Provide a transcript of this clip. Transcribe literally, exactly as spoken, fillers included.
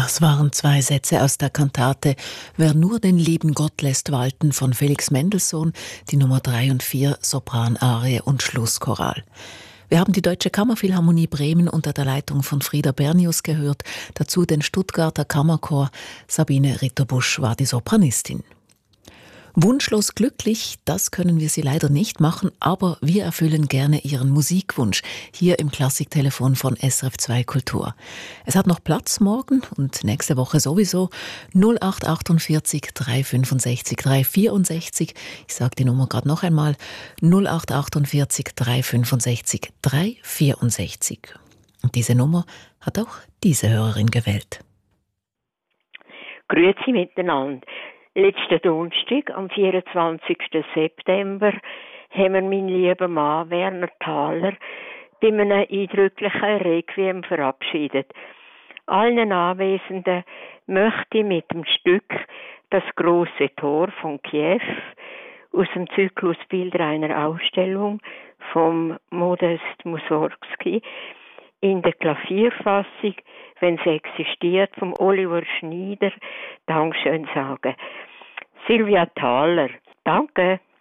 Das waren zwei Sätze aus der Kantate Wer nur den lieben Gott lässt walten von Felix Mendelssohn, die Nummer drei und vier, Sopranarie und Schlusschoral. Wir haben die Deutsche Kammerphilharmonie Bremen unter der Leitung von Frieda Bernius gehört, dazu den Stuttgarter Kammerchor. Sabine Ritterbusch war die Sopranistin. Wunschlos glücklich, das können wir Sie leider nicht machen, aber wir erfüllen gerne Ihren Musikwunsch hier im Klassiktelefon von S R F zwei Kultur. Es hat noch Platz morgen und nächste Woche sowieso. null acht achtundvierzig drei fünfundsechzig drei vierundsechzig. Ich sage die Nummer gerade noch einmal. null acht achtundvierzig drei fünfundsechzig drei vierundsechzig. Und diese Nummer hat auch diese Hörerin gewählt. Grüezi miteinander. Letzten Donnerstag, am vierundzwanzigsten September, haben wir meinen lieben Mann Werner Thaler bei einem eindrücklichen Requiem verabschiedet. Allen Anwesenden möchte ich mit dem Stück Das große Tor von Kiew aus dem Zyklus Bilder einer Ausstellung vom Modest Mussorgsky in der Klavierfassung, wenn sie existiert, vom Oliver Schneider, Dankeschön sagen. Sylvia Thaler, danke.